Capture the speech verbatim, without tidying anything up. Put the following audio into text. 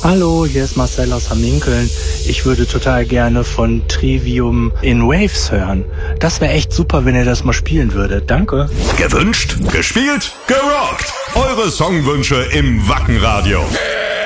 Hallo, hier ist Marcel aus Hamminkeln. Ich würde total gerne von Trivium in Waves hören. Das wäre echt super, wenn ihr das mal spielen würdet. Danke. Gewünscht, gespielt, gerockt. Eure Songwünsche im Wackenradio.